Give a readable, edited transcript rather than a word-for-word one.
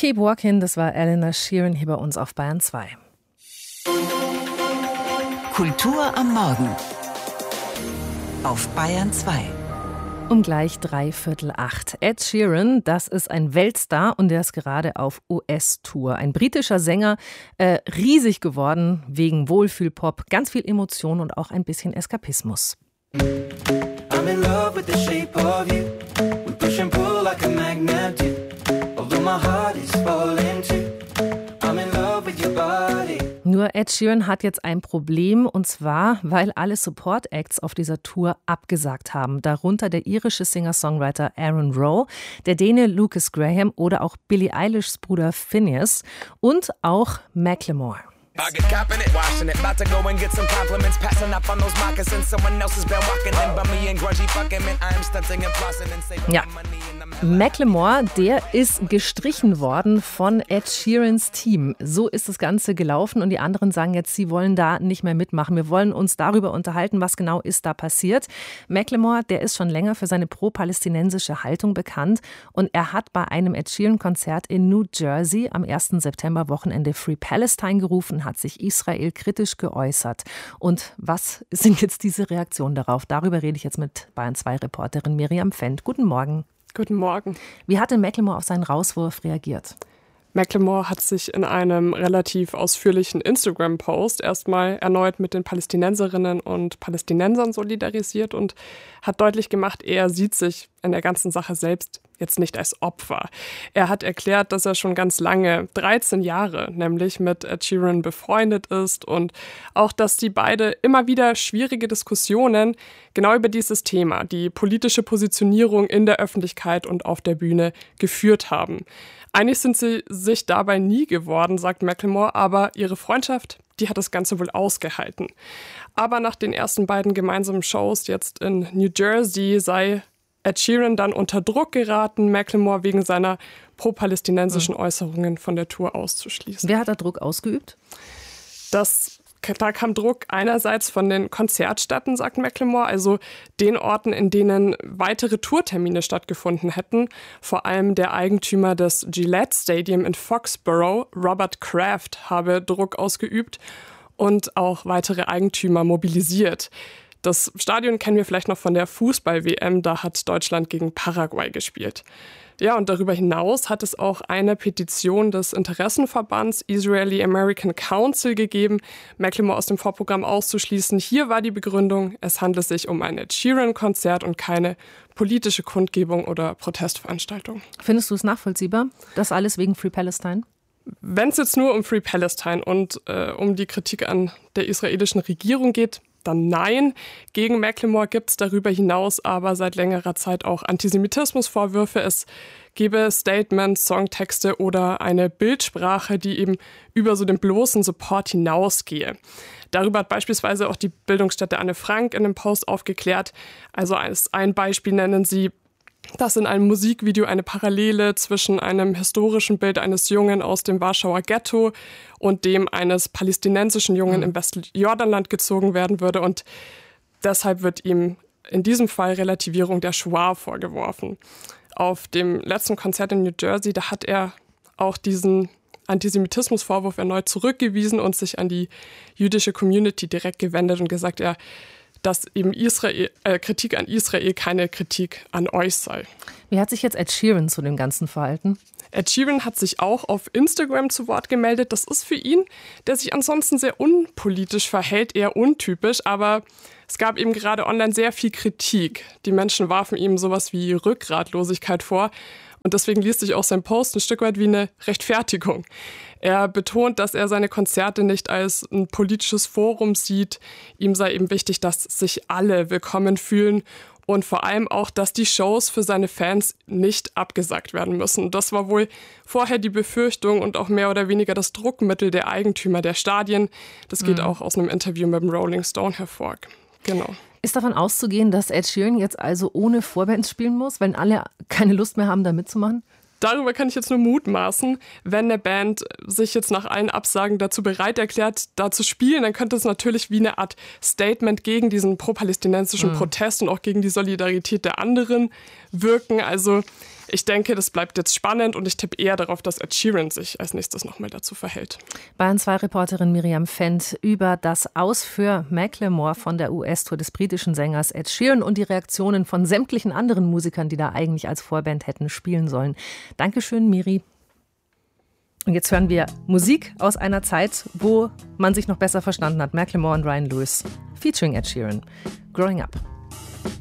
Keep Walking, das war Eleanor Sheeran hier bei uns auf Bayern 2. Kultur am Morgen auf Bayern 2. Um gleich 7:45. Ed Sheeran, das ist ein Weltstar und der ist gerade auf US-Tour. Ein britischer Sänger, riesig geworden wegen Wohlfühlpop, ganz viel Emotion und auch ein bisschen Eskapismus. I'm in love with the shape of you. We push and pull like a magnet do. Although my heart is falling too. I'm in love with your body. Nur Ed Sheeran hat jetzt ein Problem, und zwar, weil alle Support-Acts auf dieser Tour abgesagt haben. Darunter der irische Singer-Songwriter Aaron Rowe, der Däne Lucas Graham oder auch Billie Eilishs Bruder Phineas und auch Macklemore. I get copping it, washing it, about to go and get some compliments, passing up on those moccasins. Someone else has been walking in, bummy and grungy fucking man. I am stunting and flossing and saving Ja. my money. Macklemore, der ist gestrichen worden von Ed Sheerans Team. So ist das Ganze gelaufen und die anderen sagen jetzt, sie wollen da nicht mehr mitmachen. Wir wollen uns darüber unterhalten, was genau ist da passiert. Macklemore, der ist schon länger für seine pro-palästinensische Haltung bekannt und er hat bei einem Ed Sheeran-Konzert in New Jersey am 1. September Wochenende Free Palestine gerufen, hat sich Israel kritisch geäußert. Und was sind jetzt diese Reaktionen darauf? Darüber rede ich jetzt mit Bayern 2-Reporterin Miriam Fendt. Guten Morgen. Guten Morgen. Wie hat denn Macklemore auf seinen Rauswurf reagiert? Macklemore hat sich in einem relativ ausführlichen Instagram-Post erstmal erneut mit den Palästinenserinnen und Palästinensern solidarisiert und hat deutlich gemacht, er sieht sich in der ganzen Sache selbst jetzt nicht als Opfer. Er hat erklärt, dass er schon ganz lange, 13 Jahre nämlich, mit Ed Sheeran befreundet ist und auch, dass die beide immer wieder schwierige Diskussionen genau über dieses Thema, die politische Positionierung in der Öffentlichkeit und auf der Bühne geführt haben. Einig sind sie sich dabei nie geworden, sagt Macklemore, aber ihre Freundschaft, die hat das Ganze wohl ausgehalten. Aber nach den ersten beiden gemeinsamen Shows jetzt in New Jersey sei Ed Sheeran dann unter Druck geraten, Macklemore wegen seiner pro-palästinensischen Äußerungen von der Tour auszuschließen. Wer hat da Druck ausgeübt? Da kam Druck einerseits von den Konzertstätten, sagt Macklemore, also den Orten, in denen weitere Tourtermine stattgefunden hätten. Vor allem der Eigentümer des Gillette Stadium in Foxborough, Robert Kraft, habe Druck ausgeübt und auch weitere Eigentümer mobilisiert. Das Stadion kennen wir vielleicht noch von der Fußball-WM, da hat Deutschland gegen Paraguay gespielt. Ja, und darüber hinaus hat es auch eine Petition des Interessenverbands Israeli American Council gegeben, Macklemore aus dem Vorprogramm auszuschließen. Hier war die Begründung, es handelt sich um ein Ed Sheeran-Konzert und keine politische Kundgebung oder Protestveranstaltung. Findest du es nachvollziehbar, das alles wegen Free Palestine? Wenn es jetzt nur um Free Palestine und um die Kritik an der israelischen Regierung geht, dann nein. Gegen Macklemore gibt es darüber hinaus aber seit längerer Zeit auch Antisemitismusvorwürfe. Es gebe Statements, Songtexte oder eine Bildsprache, die eben über so den bloßen Support hinausgehe. Darüber hat beispielsweise auch die Bildungsstätte Anne Frank in einem Post aufgeklärt. Also als ein Beispiel nennen sie, dass in einem Musikvideo eine Parallele zwischen einem historischen Bild eines Jungen aus dem Warschauer Ghetto und dem eines palästinensischen Jungen im Westjordanland gezogen werden würde. Und deshalb wird ihm in diesem Fall Relativierung der Shoah vorgeworfen. Auf dem letzten Konzert in New Jersey, da hat er auch diesen Antisemitismusvorwurf erneut zurückgewiesen und sich an die jüdische Community direkt gewendet und gesagt, dass eben Kritik an Israel keine Kritik an euch sei. Wie hat sich jetzt Ed Sheeran zu dem Ganzen verhalten? Ed Sheeran hat sich auch auf Instagram zu Wort gemeldet. Das ist für ihn, der sich ansonsten sehr unpolitisch verhält, eher untypisch. Aber es gab eben gerade online sehr viel Kritik. Die Menschen warfen ihm sowas wie Rückgratlosigkeit vor. Und deswegen liest sich auch sein Post ein Stück weit wie eine Rechtfertigung. Er betont, dass er seine Konzerte nicht als ein politisches Forum sieht. Ihm sei eben wichtig, dass sich alle willkommen fühlen und vor allem auch, dass die Shows für seine Fans nicht abgesagt werden müssen. Das war wohl vorher die Befürchtung und auch mehr oder weniger das Druckmittel der Eigentümer der Stadien. Das geht auch aus einem Interview mit dem Rolling Stone hervor. Genau. Ist davon auszugehen, dass Ed Sheeran jetzt also ohne Vorband spielen muss, wenn alle keine Lust mehr haben, da mitzumachen? Darüber kann ich jetzt nur mutmaßen. Wenn eine Band sich jetzt nach allen Absagen dazu bereit erklärt, da zu spielen, dann könnte es natürlich wie eine Art Statement gegen diesen pro-palästinensischen Protest und auch gegen die Solidarität der anderen wirken. Also Ich denke, das bleibt jetzt spannend und ich tippe eher darauf, dass Ed Sheeran sich als nächstes nochmal dazu verhält. Bayern 2-Reporterin Miriam Fendt über das Aus für Macklemore von der US-Tour des britischen Sängers Ed Sheeran und die Reaktionen von sämtlichen anderen Musikern, die da eigentlich als Vorband hätten spielen sollen. Dankeschön, Miri. Und jetzt hören wir Musik aus einer Zeit, wo man sich noch besser verstanden hat. Macklemore und Ryan Lewis featuring Ed Sheeran. Growing Up.